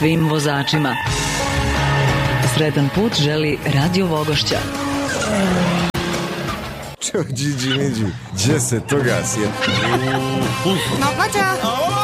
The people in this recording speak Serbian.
svim vozačima. Sretan put želi Radio Vogošća. Ćao, Điđi, Miđi, gdje se to gasi? No, Mađa!